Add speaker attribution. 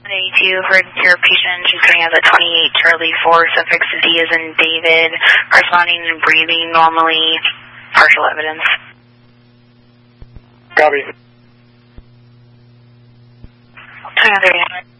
Speaker 1: 182 for your patient. She's coming out at 28 Charlie 4, suffix D as in David, corresponding and breathing normally, partial evidence.
Speaker 2: Copy.
Speaker 1: 23.